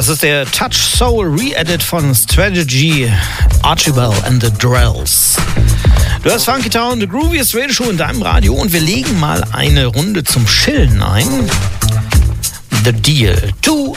Das ist der Touch Soul Re-Edit von Strategy, Archibald and the Drells. Du hast Funky Town, The Grooviest Radio Show in deinem Radio und wir legen mal eine Runde zum Chillen ein. The Deal.